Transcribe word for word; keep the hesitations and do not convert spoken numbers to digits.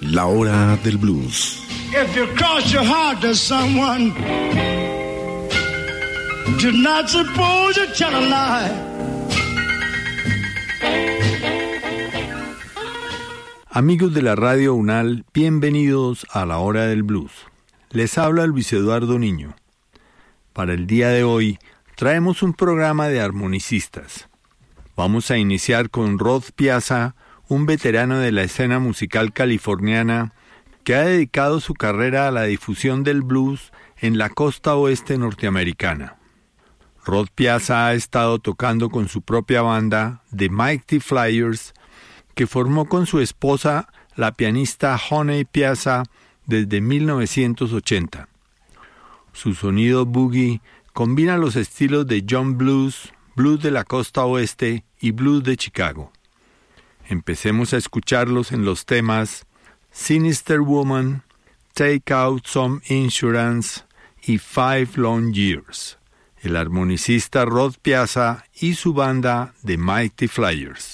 La Hora del Blues. If you cross your heart to someone, do not suppose you tell a lie. Amigos de la Radio UNAL, bienvenidos a La Hora del Blues. Les habla Luis Eduardo Niño. Para el día de hoy traemos un programa de armonicistas. Vamos a iniciar con Rod Piazza, un veterano de la escena musical californiana que ha dedicado su carrera a la difusión del blues en la costa oeste norteamericana. Rod Piazza ha estado tocando con su propia banda, The Mighty Flyers, que formó con su esposa, la pianista Honey Piazza, desde mil novecientos ochenta. Su sonido boogie combina los estilos de John Blues, blues de la costa oeste y blues de Chicago. Empecemos a escucharlos en los temas Sinister Woman, Take Out Some Insurance y Five Long Years. El armonicista Rod Piazza y su banda The Mighty Flyers.